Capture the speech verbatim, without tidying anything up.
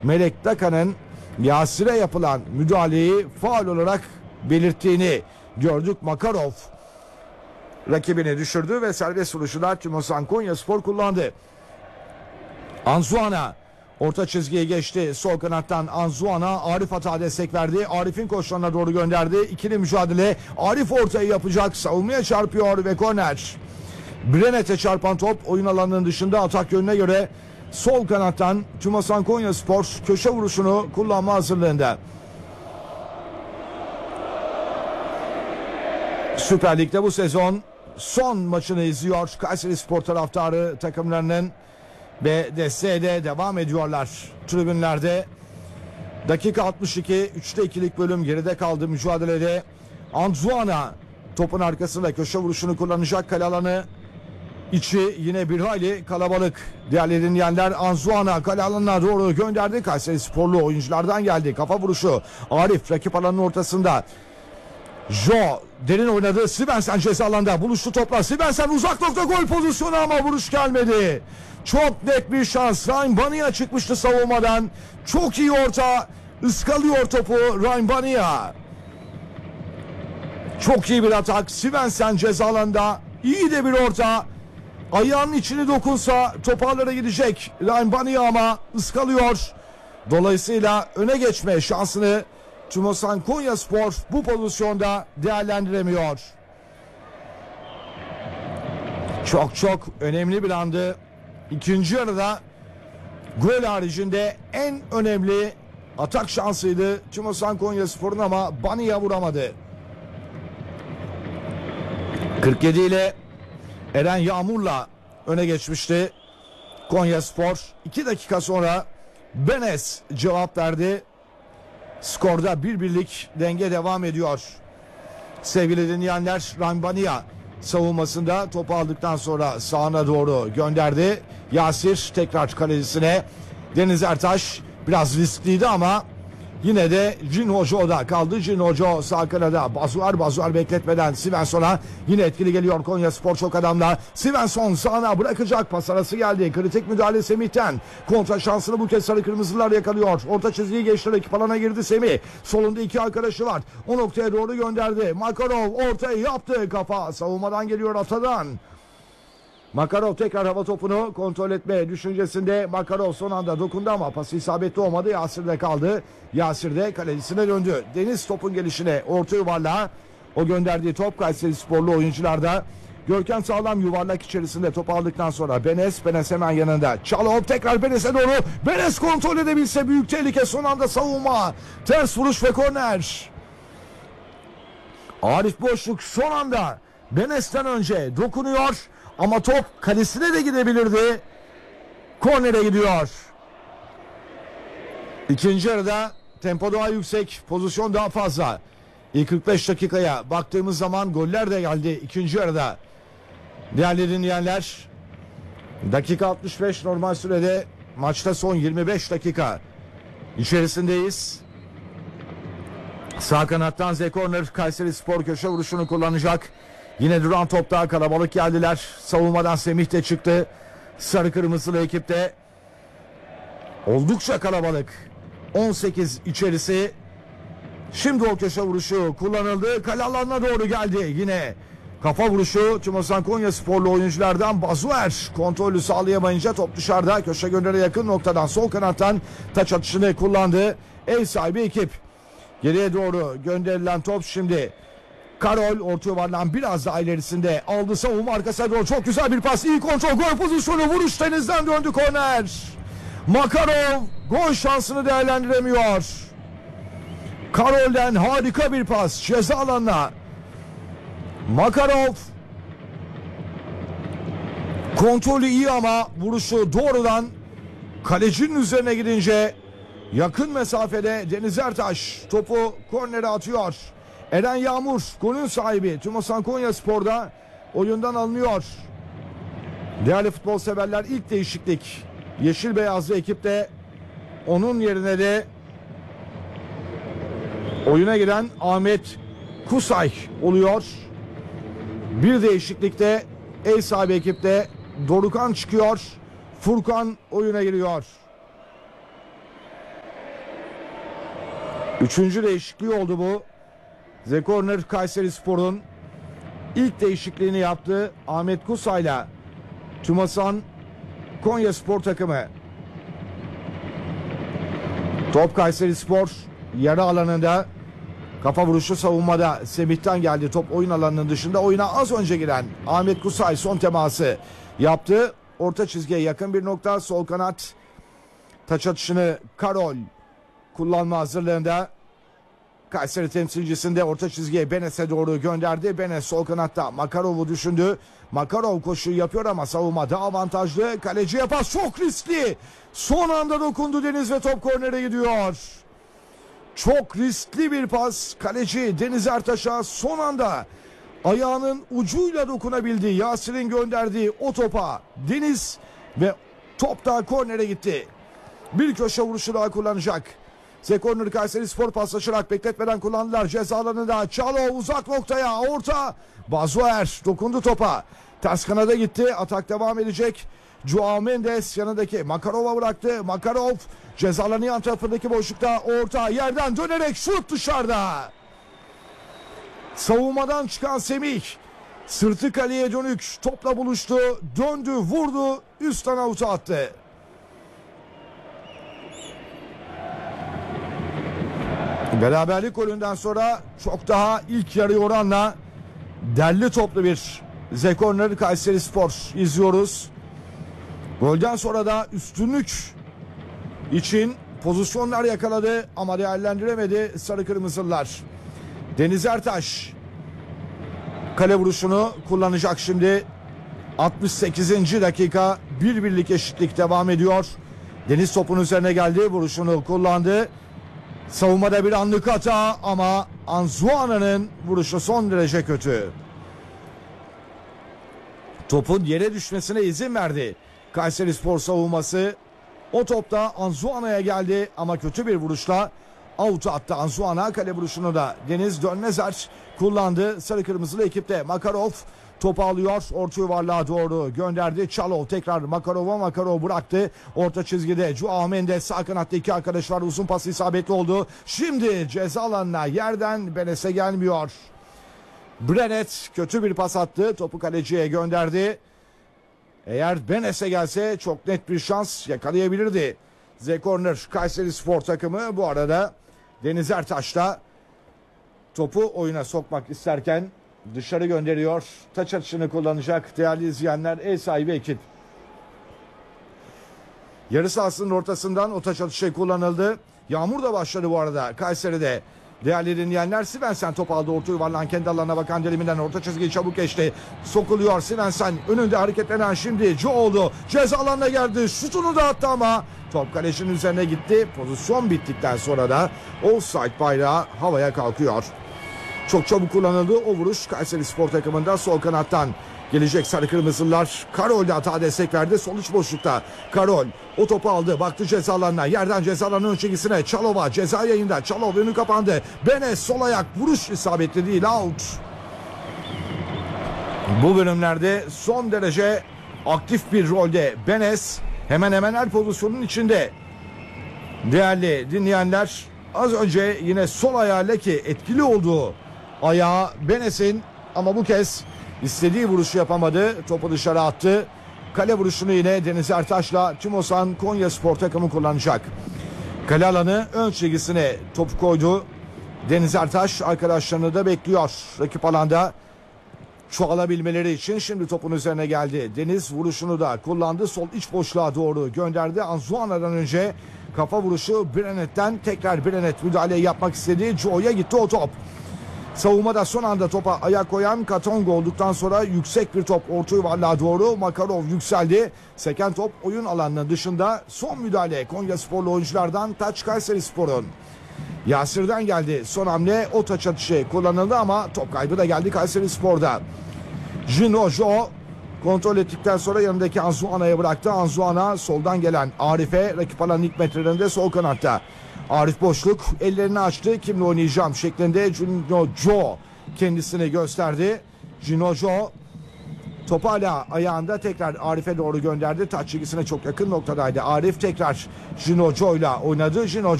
Melek Dakan'ın Yasir'e yapılan müdahaleyi faul olarak belirttiğini gördük. Makarov rakibini düşürdü ve serbest vuruşu Tümosan Konyaspor kullandı. Anzuana orta çizgiye geçti. Sol kanattan Anzuana, Arif hata destek verdi. Arif'in koşularına doğru gönderdi. İkili mücadele. Arif ortayı yapacak. Savunmaya çarpıyor ve korner. Brenet'e çarpan top oyun alanının dışında, atak yönüne göre sol kanattan Tümosan Konyaspor köşe vuruşunu kullanma hazırlığında. Süper Lig'de bu sezon son maçını izliyor Kayserispor taraftarı takımlarının ve desteğe de devam ediyorlar tribünlerde. Dakika altmış iki, üçte ikilik bölüm geride kaldı mücadelede. Anzuana topun arkasında köşe vuruşunu kullanacak. Kale alanı içi yine bir hayli kalabalık. Diğerleri dinleyenler Anzuana kale alanına doğru gönderdi. Kayserisporlu oyunculardan geldi. Kafa vuruşu. Arif rakip alanın ortasında. Jo derin oynadı. Svensson ceza alanında buluştu topla. Svensson uzak nokta gol pozisyonu ama vuruş gelmedi. Çok net bir şans. Ryan Bania çıkmıştı savunmadan. Çok iyi orta. Iskalıyor topu Ryan Bania. Çok iyi bir atak. Svensson ceza alanında. İyi de bir orta. Ayağının içini dokunsa toparlara gidecek Ryan Bania ama ıskalıyor. Dolayısıyla öne geçme şansını Tümosan Konyaspor bu pozisyonda değerlendiremiyor. Çok çok önemli bir andı. İkinci yarıda gol haricinde en önemli atak şansıydı Tümosan Konyaspor'un ama Bania vuramadı. kırk yedi ile Eren Yağmur'la öne geçmişti Konyaspor. iki dakika sonra Benes cevap verdi. Skorda bir birlik denge devam ediyor. Sevgili dinleyenler, Rambania savunmasında topu aldıktan sonra sağına doğru gönderdi. Yasir tekrar kalecisine. Deniz Ertaş biraz riskliydi ama yine de Cinhojo'da kaldı. Cinhojo sağ kanada. Bazuar Bazuar bekletmeden Svensson'a yine etkili geliyor Konyaspor çok adamla. Svensson sağına bırakacak. Pas arası geldi. Kritik müdahale Semih'ten. Kontra şansını bu kez sarı kırmızılar yakalıyor. Orta çizgiyi geçti. Rakip alana girdi Semih. Solunda iki arkadaşı var. O noktaya doğru gönderdi. Makarov ortayı yaptı. Kafa savunmadan geliyor Atadan. Makarov tekrar hava topunu kontrol etme düşüncesinde. Makarov son anda dokundu ama pası isabetli olmadı. Yasir'de kaldı. Yasir de kalecisine döndü. Deniz topun gelişine orta yuvarlağa. O gönderdiği top Kayserisporlu oyuncularda. Görkem Sağlam yuvarlak içerisinde top aldıktan sonra Benes. Benes hemen yanında. Çalhov tekrar Benes'e doğru. Benes kontrol edebilse büyük tehlike, son anda savunma. Ters vuruş ve korner. Arif boşluk son anda Benes'ten önce dokunuyor. Ama top kalesine de gidebilirdi. Kornere gidiyor. İkinci yarıda tempo daha yüksek, pozisyon daha fazla. İlk kırk beş dakikaya baktığımız zaman goller de geldi ikinci yarıda. Değerli dinleyenler, dakika altmış beş normal sürede, maçta son yirmi beş dakika içerisindeyiz. Sağ kanattan Z Corner Kayserispor köşe vuruşunu kullanacak. Yine duran topta kalabalık geldiler. Savunmadan Semih de çıktı. Sarı kırmızılı ekipte oldukça kalabalık. on sekiz içerisi. Şimdi o köşe vuruşu kullanıldı. Kale alanına doğru geldi. Yine kafa vuruşu Tümosan Konyasporlu oyunculardan Bazuer. Kontrolü sağlayamayınca top dışarıda. Köşe göndere yakın noktadan sol kanattan taç atışını kullandı. Ev sahibi ekip. Geriye doğru gönderilen top şimdi Karol orta yuvarlan biraz daha ilerisinde aldı, savunma arkasına doğru çok güzel bir pas, iyi kontrol, gol pozisyonu, vuruş denizden döndü, korner. Makarov gol şansını değerlendiremiyor. Karol'den harika bir pas ceza alanına. Makarov kontrolü iyi ama vuruşu doğrudan kalecinin üzerine gidince yakın mesafede Deniz Ertaş topu kornere atıyor. Eren Yağmur golün sahibi Tümosan Konyaspor'da oyundan alınıyor. Değerli futbol severler, ilk değişiklik yeşil beyazlı ekipte, onun yerine de oyuna giren Ahmet Kusay oluyor. Bir değişiklikte ev sahibi ekipte Dorukan çıkıyor. Furkan oyuna giriyor. Üçüncü değişikliği oldu bu. The Corner Kayserispor'un ilk değişikliğini yaptı. Ahmet Kusay'la Tümasan Konyaspor takımı. Top Kayserispor yarı alanında, kafa vuruşu savunmada Semih'ten geldi. Top oyun alanının dışında, oyuna az önce giren Ahmet Kusay son teması yaptı. Orta çizgiye yakın bir nokta, sol kanat taç atışını Karol kullanma hazırlığında. Kayseri temsilcisinde orta çizgiye Benes'e doğru gönderdi. Benes sol kanatta Makarov'u düşündü. Makarov koşu yapıyor ama savunmada avantajlı. Kaleciye pas çok riskli. Son anda dokundu Deniz ve top kornere gidiyor. Çok riskli bir pas. Kaleci Deniz Ertaş'a son anda ayağının ucuyla dokunabildi. Yasir'in gönderdiği o topa Deniz ve top da kornere gitti. Bir köşe vuruşu daha kullanacak. The Corner Kayserispor paslaşarak bekletmeden kullandılar. Ceza alanında Çalov uzak noktaya, orta. Bazuer dokundu topa. Ters kanada gitti. Atak devam edecek. Joao Mendes yanındaki Makarov'a bıraktı. Makarov ceza alanı yan tarafındaki boşlukta, orta yerden dönerek şut dışarıda. Savunmadan çıkan Semih sırtı kaleye dönük topla buluştu. Döndü, vurdu, üstten avuta attı. Beraberlik golünden sonra çok daha ilk yarı oranla derli toplu bir The Corner Kayserispor izliyoruz. Golden sonra da üstünlük için pozisyonlar yakaladı ama değerlendiremedi sarı kırmızılar. Deniz Ertaş kale vuruşunu kullanacak şimdi. altmış sekizinci dakika, bir birlik eşitlik devam ediyor. Deniz topun üzerine geldi, vuruşunu kullandı. Savunmada bir anlık hata ama Anzuana'nın vuruşu son derece kötü. Topun yere düşmesine izin verdi Kayserispor savunması. O topta Anzuana'ya geldi ama kötü bir vuruşla out attı Anzuana. Kale vuruşunu da Deniz Dönmezer kullandı. Sarı kırmızılı ekipte Makarov topu alıyor. Orta yuvarlığa doğru gönderdi. Çalov tekrar Makarov'a, Makarov bıraktı. Orta çizgide Joao Mendes, sağ kanatta iki arkadaş var. Uzun pas isabetli oldu. Şimdi ceza alanına yerden Benes'e gelmiyor. Brenet kötü bir pas attı. Topu kaleciye gönderdi. Eğer Benes'e gelse çok net bir şans yakalayabilirdi The Corner Kayserispor takımı. Bu arada Deniz Ertaş da topu oyuna sokmak isterken dışarı gönderiyor. Taç atışını kullanacak değerli izleyenler, ev sahibi ekip. Yarı sahasının ortasından o taç atışı kullanıldı. Yağmur da başladı bu arada Kayseri'de. Değerli dinleyenler, Svensson top aldı. Orta yuvarlan kendi alanına bakan deliminden orta çizgiyi çabuk geçti. Sokuluyor Svensson. Önünde hareketlenen şimdi Joe oldu. Ceza alanına geldi. Şutunu da attı ama top kalecinin üzerine gitti. Pozisyon bittikten sonra da offside bayrağı havaya kalkıyor. Çok çabuk kullanıldı o vuruş. Kayserispor takımında sol kanattan gelecek sarı kırmızılar. Karol de hata destek verdi. Sol iç boşlukta Karol o topu aldı. Baktı ceza alanına. Yerden ceza alanının ön çizgisine. Çalov'a ceza yayında. Çalov önü kapandı. Benes sol ayak, vuruş isabetli değil, out. Bu bölümlerde son derece aktif bir rolde Benes. Hemen hemen her pozisyonun içinde. Değerli dinleyenler, az önce yine sol ayağıyla ki etkili olduğu ayağı Benes'in, ama bu kez istediği vuruşu yapamadı. Topu dışarı attı. Kale vuruşunu yine Deniz Ertaş'la Tümosan Konyaspor takımı kullanacak. Kale alanı ön çizgisine topu koydu. Deniz Ertaş arkadaşlarını da bekliyor. Rakip alanda çoğalabilmeleri için şimdi topun üzerine geldi. Deniz vuruşunu da kullandı. Sol iç boşluğa doğru gönderdi. Anzuana'dan önce kafa vuruşu Brenet'ten, tekrar Brenet müdahale yapmak istedi. Joe'ya gitti o top. Savunmada son anda topa ayak koyan Katongo olduktan sonra yüksek bir top orta yuvarlığa doğru. Makarov yükseldi. Seken top oyun alanının dışında. Son müdahale Konyasporlu oyunculardan, taç Kayserispor'un. Yasir'den geldi son hamle, o taç atışı kullanıldı ama top kaybı da geldi Kayserispor'da. Jinojo kontrol ettikten sonra yanındaki Anzuana'ya bıraktı. Anzuana soldan gelen Arif'e, rakip alanın ilk metrelerinde sol kanatta. Arif boşluk, ellerini açtı. Kimle oynayacağım şeklinde Jinojo kendisini gösterdi. Jinojo topu hala ayağında, tekrar Arif'e doğru gönderdi. Taç çizgisine çok yakın noktadaydı. Arif tekrar Jinojo ile oynadı. Jinojo